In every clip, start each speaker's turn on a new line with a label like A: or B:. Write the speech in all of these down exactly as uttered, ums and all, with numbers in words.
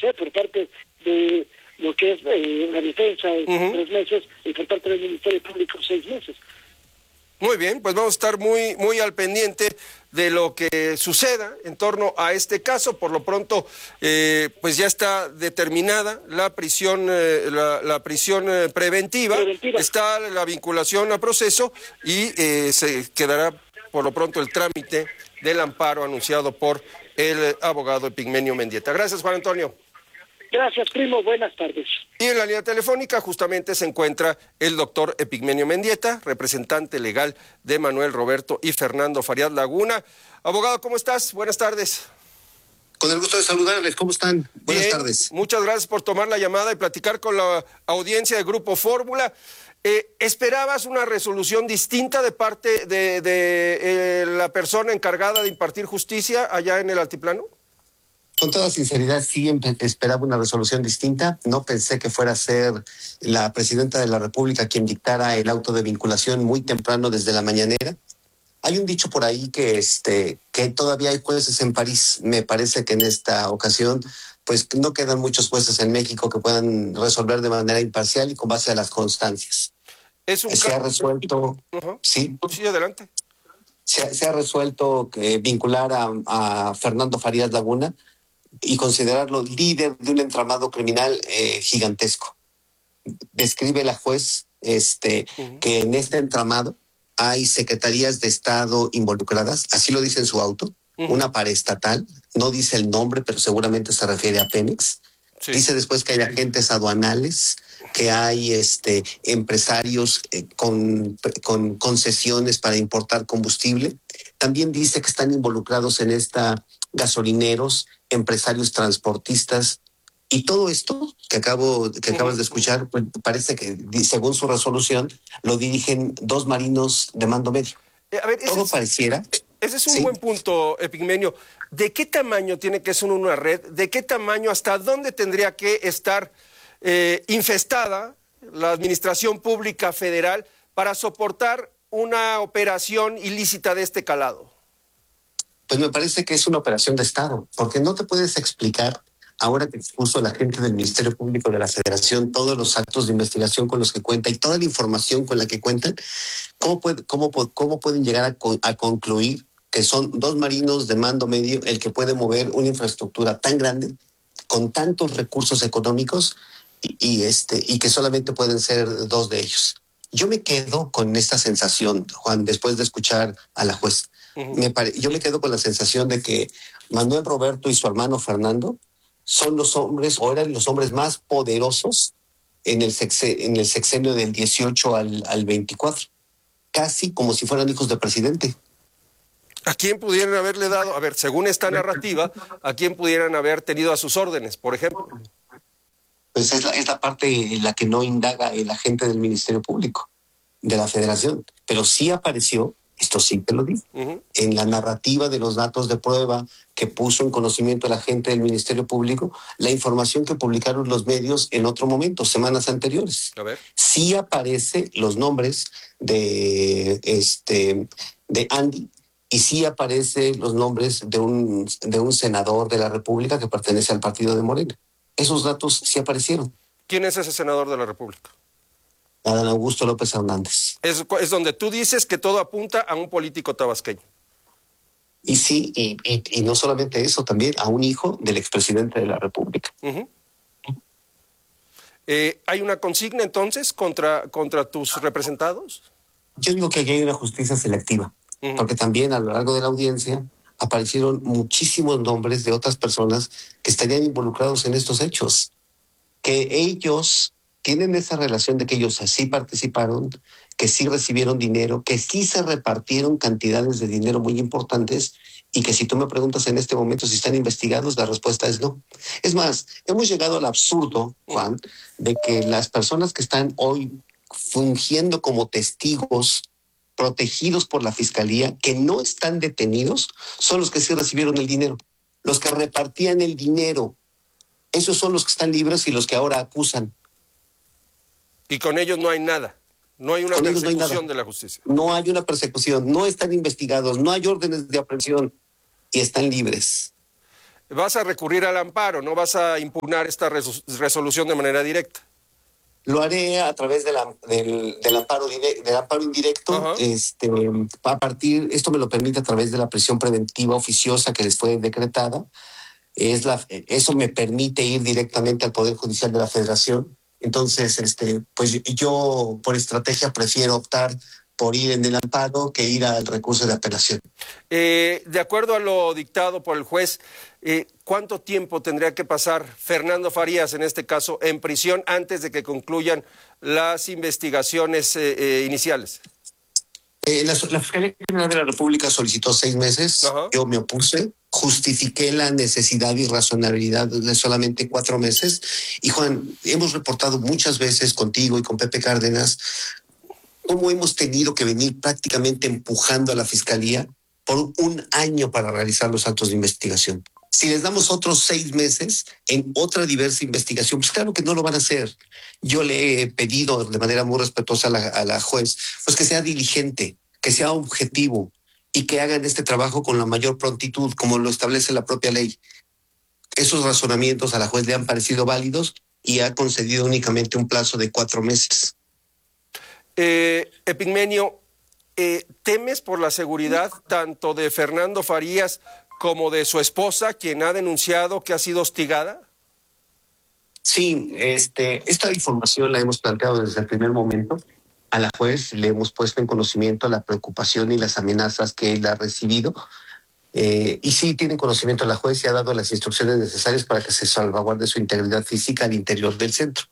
A: ¿eh? Por parte de lo que es eh, la defensa, uh-huh. tres meses, y por parte del Ministerio Público, seis meses.
B: Muy bien, pues vamos a estar muy, muy al pendiente de lo que suceda en torno a este caso. Por lo pronto, eh, pues ya está determinada la prisión, eh, la, la prisión eh, preventiva. preventiva, está la vinculación a proceso y eh, se quedará por lo pronto el trámite del amparo anunciado por el abogado Epigmenio Mendieta. Gracias, Juan Antonio.
A: Gracias, primo. Buenas tardes.
B: Y en la línea telefónica justamente se encuentra el doctor Epigmenio Mendieta, representante legal de Manuel Roberto y Fernando Farías Laguna. Abogado, ¿cómo estás? Buenas tardes.
C: Con el gusto de saludarles. ¿Cómo están? Buenas
B: Bien,
C: tardes.
B: Muchas gracias por tomar la llamada y platicar con la audiencia de Grupo Fórmula. Eh, ¿Esperabas una resolución distinta de parte de, de eh, la persona encargada de impartir justicia allá en el altiplano?
C: Con toda sinceridad, sí esperaba una resolución distinta. No pensé que fuera a ser la presidenta de la República quien dictara el auto de vinculación muy temprano desde la mañanera. Hay un dicho por ahí que, este, que todavía hay jueces en París. Me parece que en esta ocasión pues no quedan muchos jueces en México que puedan resolver de manera imparcial y con base a las constancias.
B: Es un
C: se
B: ca-
C: ha resuelto...
B: Uh-huh.
C: Sí.
B: Sí, adelante.
C: Se, se ha resuelto que vincular a, a Fernando Farías Laguna y considerarlo líder de un entramado criminal eh, gigantesco. Describe la juez este, uh-huh. que en este entramado hay secretarías de Estado involucradas, así lo dice en su auto, uh-huh. una paraestatal, no dice el nombre, pero seguramente se refiere a Pemex. Sí. Dice después que hay agentes aduanales, que hay este, empresarios eh, con, con concesiones para importar combustible. También dice que están involucrados en esta gasolineros, empresarios transportistas, y todo esto que acabo que acabas de escuchar, pues, parece que según su resolución lo dirigen dos marinos de mando medio.
B: Eh, a ver,
C: todo
B: es,
C: pareciera.
B: Ese es un
C: ¿sí?
B: buen punto, Epigmenio. ¿De qué tamaño tiene que ser una red? ¿De qué tamaño, hasta dónde tendría que estar eh, infestada la administración pública federal para soportar una operación ilícita de este calado?
C: Pues me parece que es una operación de Estado, porque no te puedes explicar, ahora que expuso la gente del Ministerio Público de la Federación, todos los actos de investigación con los que cuenta y toda la información con la que cuentan, cómo, puede, cómo, cómo pueden llegar a, a concluir que son dos marinos de mando medio el que puede mover una infraestructura tan grande, con tantos recursos económicos, y, y, este, y que solamente pueden ser dos de ellos. Yo me quedo con esta sensación, Juan, después de escuchar a la juez. Uh-huh. Me pare... Yo me quedo con la sensación de que Manuel Roberto y su hermano Fernando son los hombres, o eran los hombres más poderosos en el, sexe... en el sexenio del dieciocho al, al veinticuatro, casi como si fueran hijos de presidente.
B: ¿A quién pudieran haberle dado, a ver, según esta narrativa, a quién pudieran haber tenido a sus órdenes, por ejemplo?
C: Pues es la, es la parte en la que no indaga el agente del Ministerio Público de la Federación, pero sí apareció, esto sí te lo digo, uh-huh. en la narrativa de los datos de prueba que puso en conocimiento el agente del Ministerio Público, la información que publicaron los medios en otro momento, semanas anteriores.
B: A ver.
C: Sí aparece los nombres de, este, de Andy, y sí aparece los nombres de un, de un senador de la República que pertenece al partido de Morena. Esos datos sí aparecieron.
B: ¿Quién es ese senador de la República?
C: Adán Augusto López Hernández.
B: Es, es donde tú dices que todo apunta a un político tabasqueño.
C: Y sí, y, y, y no solamente eso, también a un hijo del expresidente de la República.
B: Uh-huh. Eh, ¿Hay una consigna entonces contra, contra tus representados?
C: Yo digo que aquí hay una justicia selectiva, uh-huh. porque también a lo largo de la audiencia aparecieron muchísimos nombres de otras personas que estarían involucrados en estos hechos, que ellos tienen esa relación de que ellos sí participaron, que sí recibieron dinero, que sí se repartieron cantidades de dinero muy importantes, y que si tú me preguntas en este momento si están investigados, la respuesta es no. Es más, hemos llegado al absurdo, Juan, de que las personas que están hoy fungiendo como testigos protegidos por la Fiscalía, que no están detenidos, son los que sí recibieron el dinero, los que repartían el dinero. Esos son los que están libres y los que ahora acusan.
B: Y con ellos no hay nada, no hay una con persecución no de la justicia.
C: No hay una persecución, no están investigados, no hay órdenes de aprehensión y están libres.
B: vas a recurrir al amparo, no vas a impugnar esta resolución de manera directa.
C: Lo haré a través de la, del, del, amparo direct, del amparo indirecto. Uh-huh. Este, a partir, esto me lo permite a través de la prisión preventiva oficiosa que les fue decretada. Es la, eso me permite ir directamente al Poder Judicial de la Federación. Entonces, este, pues yo por estrategia prefiero optar por ir en el amparo que ir al recurso de apelación.
B: Eh, de acuerdo a lo dictado por el juez, eh, ¿cuánto tiempo tendría que pasar Fernando Farías, en este caso, en prisión antes de que concluyan las investigaciones eh, eh, iniciales?
C: Eh, la, la Fiscalía General de la República solicitó seis meses. Uh-huh. Yo me opuse, justifiqué la necesidad y razonabilidad de solamente cuatro meses. Y Juan, hemos reportado muchas veces contigo y con Pepe Cárdenas cómo hemos tenido que venir prácticamente empujando a la Fiscalía por un año para realizar los actos de investigación. Si les damos otros seis meses en otra diversa investigación, pues claro que no lo van a hacer. Yo le he pedido de manera muy respetuosa a la, a la juez, pues que sea diligente, que sea objetivo y que hagan este trabajo con la mayor prontitud, como lo establece la propia ley. Esos razonamientos a la juez le han parecido válidos y ha concedido únicamente un plazo de cuatro meses.
B: Eh, Epigmenio, eh, ¿temes por la seguridad tanto de Fernando Farías como de su esposa, quien ha denunciado que ha sido hostigada?
C: Sí, este, esta información la hemos planteado desde el primer momento. A la juez le hemos puesto en conocimiento la preocupación y las amenazas que él ha recibido. Eh, y sí, tienen conocimiento la juez y ha dado las instrucciones necesarias para que se salvaguarde su integridad física al interior del centro.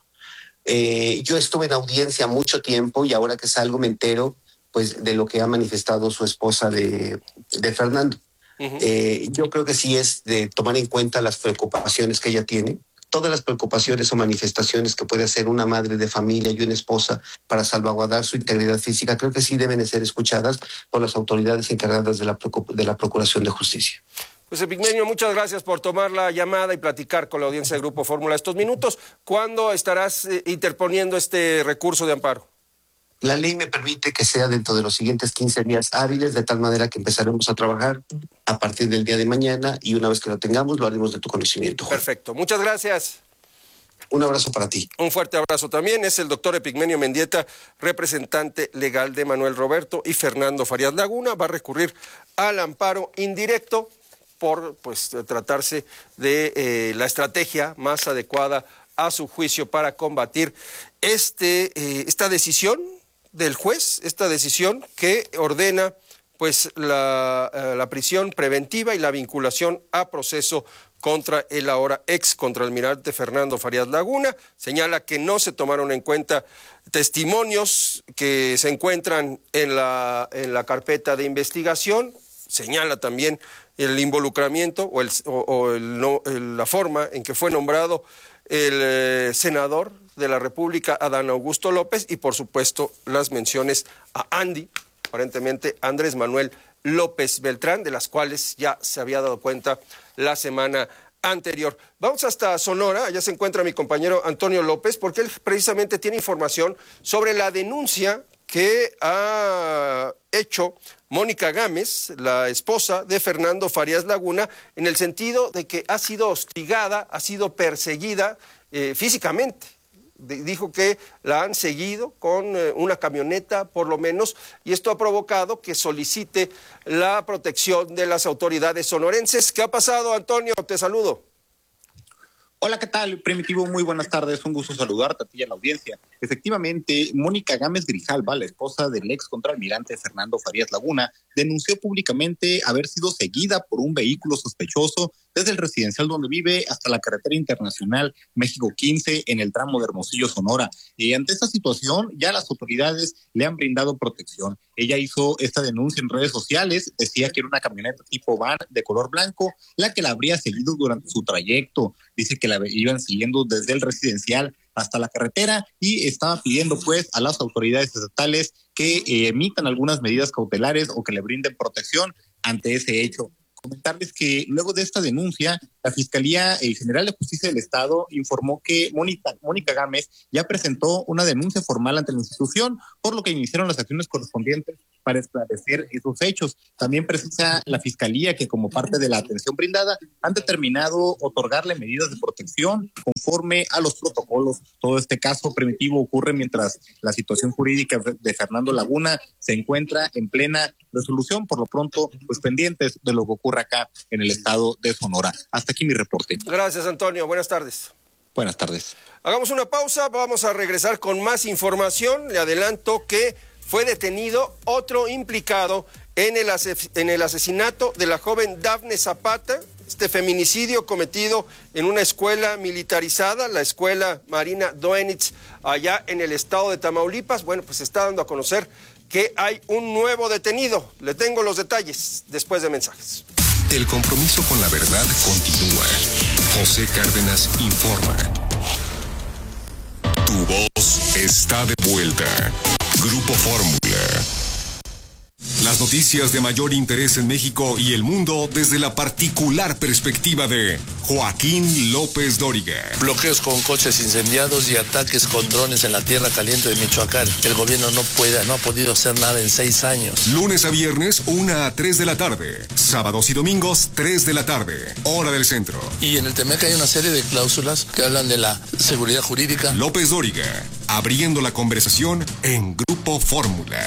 C: Eh, yo estuve en audiencia mucho tiempo y ahora que salgo me entero pues, de lo que ha manifestado su esposa de, de Fernando. Uh-huh. Eh, yo creo que sí es de tomar en cuenta las preocupaciones que ella tiene, todas las preocupaciones o manifestaciones que puede hacer una madre de familia y una esposa para salvaguardar su integridad física, creo que sí deben de ser escuchadas por las autoridades encargadas de la, de la Procuración de Justicia.
B: Pues Epigmenio, muchas gracias por tomar la llamada y platicar con la audiencia del Grupo Fórmula estos minutos. ¿Cuándo estarás eh, interponiendo este recurso de amparo?
C: La ley me permite que sea dentro de los siguientes quince días hábiles, de tal manera que empezaremos a trabajar a partir del día de mañana y una vez que lo tengamos lo haremos de tu conocimiento, Juan.
B: Perfecto, muchas gracias.
C: Un abrazo para ti.
B: Un fuerte abrazo también. Es el doctor Epigmenio Mendieta, representante legal de Manuel Roberto y Fernando Farías Laguna. Va a recurrir al amparo indirecto por pues tratarse de eh, la estrategia más adecuada a su juicio para combatir este eh, esta decisión del juez, esta decisión que ordena pues la, eh, la prisión preventiva y la vinculación a proceso contra el ahora ex contraalmirante Fernando Farías Laguna. Señala que no se tomaron en cuenta testimonios que se encuentran en la, en la carpeta de investigación. Señala también el involucramiento o, el, o, o el, no, el, la forma en que fue nombrado el eh, senador de la República, Adán Augusto López, y por supuesto las menciones a Andy, aparentemente Andrés Manuel López Beltrán, de las cuales ya se había dado cuenta la semana anterior. Vamos hasta Sonora, allá se encuentra mi compañero Antonio López, porque él precisamente tiene información sobre la denuncia que ha hecho Mónica Gámez, la esposa de Fernando Farías Laguna, en el sentido de que ha sido hostigada, ha sido perseguida eh, físicamente. Dijo que la han seguido con eh, una camioneta, por lo menos, y esto ha provocado que solicite la protección de las autoridades sonorenses. ¿Qué ha pasado, Antonio? Te saludo.
D: Hola, ¿qué tal? Primitivo, muy buenas tardes, un gusto saludarte a ti y a la audiencia. Efectivamente, Mónica Gámez Grijalva, la esposa del ex contraalmirante Fernando Farías Laguna, denunció públicamente haber sido seguida por un vehículo sospechoso desde el residencial donde vive hasta la carretera internacional México quince en el tramo de Hermosillo, Sonora. Y ante esta situación, ya las autoridades le han brindado protección. Ella hizo esta denuncia en redes sociales, decía que era una camioneta tipo van de color blanco, la que la habría seguido durante su trayecto. Dice que la iban siguiendo desde el residencial hasta la carretera y estaba pidiendo pues a las autoridades estatales que eh, emitan algunas medidas cautelares o que le brinden protección ante ese hecho. Comentarles que luego de esta denuncia, la Fiscalía General de Justicia del Estado informó que Mónica, Mónica Gámez ya presentó una denuncia formal ante la institución, por lo que iniciaron las acciones correspondientes para esclarecer esos hechos. También precisa la Fiscalía que como parte de la atención brindada han determinado otorgarle medidas de protección conforme a los protocolos. Todo este caso primitivo ocurre mientras la situación jurídica de Fernando Laguna se encuentra en plena resolución. Por lo pronto, pues pendientes de lo que ocurre acá en el estado de Sonora. Hasta aquí mi reporte.
B: Gracias, Antonio. Buenas tardes.
D: Buenas tardes.
B: Hagamos una pausa, vamos a regresar con más información. Le adelanto que fue detenido otro implicado en el, ases- en el asesinato de la joven Dafne Zapata, este feminicidio cometido en una escuela militarizada, la escuela Marina Doenitz, allá en el estado de Tamaulipas. Bueno, pues se está dando a conocer que hay un nuevo detenido. Le tengo los detalles después de mensajes.
E: El compromiso con la verdad continúa. José Cárdenas informa. Tu voz está de vuelta. Grupo Fórmula. Las noticias de mayor interés en México y el mundo desde la particular perspectiva de Joaquín López Dóriga.
F: Bloqueos con coches incendiados y ataques con drones en la tierra caliente de Michoacán. El gobierno no puede, no ha podido hacer nada en seis años.
E: Lunes a viernes, una a tres de la tarde. Sábados y domingos, tres de la tarde. Hora del centro.
F: Y en el Temec hay una serie de cláusulas que hablan de la seguridad jurídica.
E: López Dóriga, abriendo la conversación en Grupo Fórmula.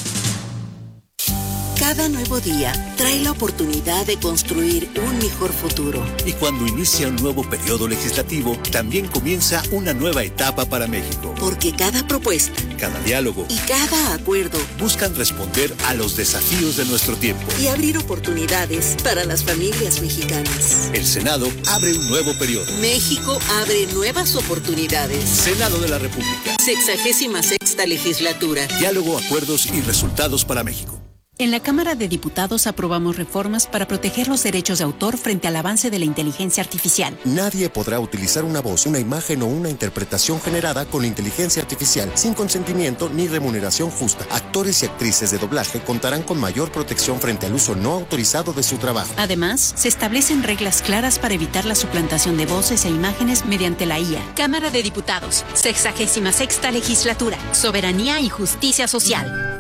G: Cada nuevo día trae la oportunidad de construir un mejor futuro.
H: Y cuando inicia un nuevo periodo legislativo, también comienza una nueva etapa para México.
G: Porque cada propuesta,
H: cada diálogo
G: y cada acuerdo
H: buscan responder a los desafíos de nuestro tiempo
G: y abrir oportunidades para las familias mexicanas.
H: El Senado abre un nuevo periodo.
G: México abre nuevas oportunidades.
H: Senado de la República.
G: Sexagésima sexta legislatura.
H: Diálogo, acuerdos y resultados para México.
I: En la Cámara de Diputados aprobamos reformas para proteger los derechos de autor frente al avance de la inteligencia artificial.
J: Nadie podrá utilizar una voz, una imagen o una interpretación generada con la inteligencia artificial sin consentimiento ni remuneración justa. Actores y actrices de doblaje contarán con mayor protección frente al uso no autorizado de su trabajo.
I: Además, se establecen reglas claras para evitar la suplantación de voces e imágenes mediante la I A.
K: Cámara de Diputados, sexagésima sexta legislatura, soberanía y justicia social.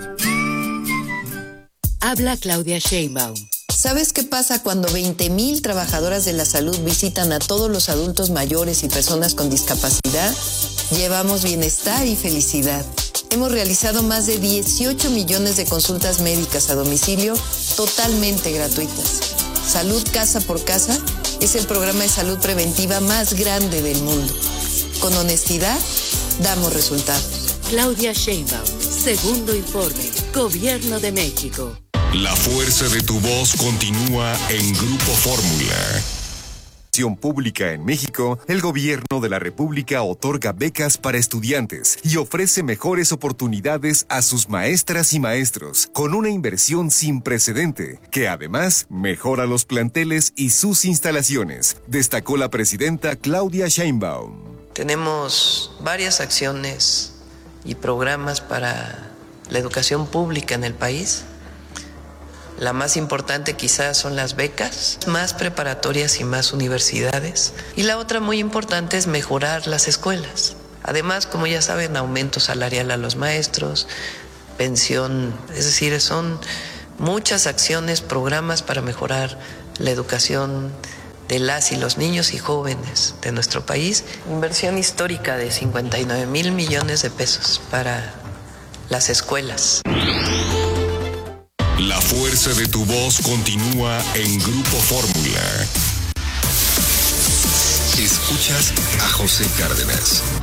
L: Habla Claudia Sheinbaum.
M: ¿Sabes qué pasa cuando veinte mil trabajadoras de la salud visitan a todos los adultos mayores y personas con discapacidad? Llevamos bienestar y felicidad. Hemos realizado más de dieciocho millones de consultas médicas a domicilio totalmente gratuitas. Salud Casa por Casa es el programa de salud preventiva más grande del mundo. Con honestidad, damos resultados.
L: Claudia Sheinbaum, segundo informe, Gobierno de México.
E: La fuerza de tu voz continúa en Grupo Fórmula.
N: Pública en México, el gobierno de la República otorga becas para estudiantes y ofrece mejores oportunidades a sus maestras y maestros, con una inversión sin precedente, que además mejora los planteles y sus instalaciones, destacó la presidenta Claudia Sheinbaum.
O: Tenemos varias acciones y programas para la educación pública en el país. La más importante quizás son las becas, más preparatorias y más universidades. Y la otra muy importante es mejorar las escuelas. Además, como ya saben, aumento salarial a los maestros, pensión, es decir, son muchas acciones, programas para mejorar la educación de las y los niños y jóvenes de nuestro país. Inversión histórica de cincuenta y nueve mil millones de pesos para las escuelas.
E: La fuerza de tu voz continúa en Grupo Fórmula. Escuchas a José Cárdenas.